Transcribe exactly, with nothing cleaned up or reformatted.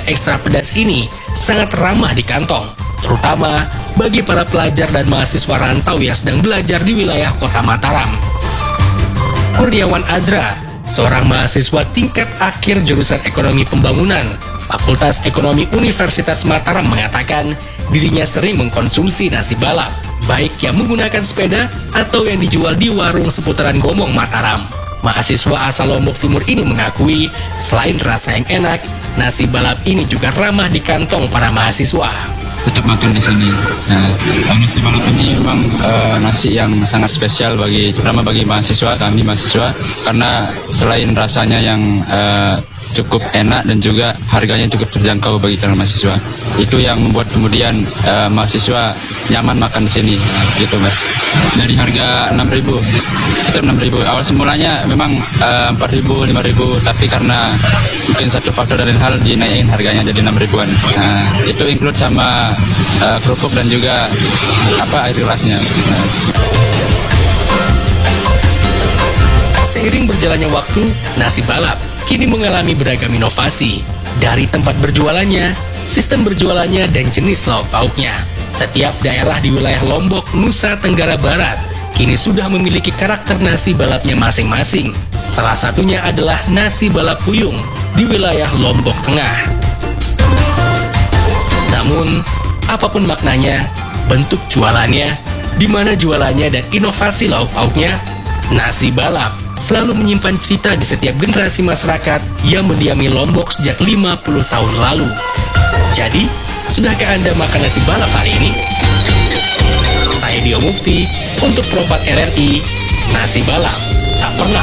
ekstra pedas ini sangat ramah di kantong, terutama bagi para pelajar dan mahasiswa rantau yang sedang belajar di wilayah kota Mataram. Kurniawan Azra, seorang mahasiswa tingkat akhir jurusan Ekonomi Pembangunan, Fakultas Ekonomi Universitas Mataram mengatakan dirinya sering mengkonsumsi nasi balap, baik yang menggunakan sepeda atau yang dijual di warung seputaran Gomong Mataram. Mahasiswa asal Lombok Timur ini mengakui selain rasa yang enak, nasi balap ini juga ramah di kantong para mahasiswa. Tetap makan di sini. Nah, nasi balap ini memang uh, nasi yang sangat spesial bagi, terutama bagi mahasiswa, kami mahasiswa, karena selain rasanya yang uh, cukup enak dan juga harganya cukup terjangkau bagi calon mahasiswa. Itu yang membuat kemudian uh, mahasiswa nyaman makan di sini, nah, gitu mas. Dari harga enam ribu, tetap enam ribu. Awal semulanya memang uh, empat ribu, lima ribu, tapi karena mungkin satu faktor dan hal dinaikin harganya jadi enam ribuan. Nah, itu include sama uh, kerupuk dan juga apa air gelasnya. Nah. Seiring berjalannya waktu, nasi balap kini mengalami beragam inovasi. Dari tempat berjualannya, sistem berjualannya, dan jenis lauk pauknya. Setiap daerah di wilayah Lombok, Nusa Tenggara Barat, kini sudah memiliki karakter nasi balapnya masing-masing. Salah satunya adalah nasi balap puyung di wilayah Lombok Tengah. Namun, apapun maknanya, bentuk jualannya, di mana jualannya dan inovasi lauk pauknya, nasi balap selalu menyimpan cerita di setiap generasi masyarakat yang mendiami Lombok sejak lima puluh tahun lalu. Jadi, sudahkah Anda makan nasi balap hari ini? Saya Dio Mukti untuk Pro empat R R I, nasi balap tak pernah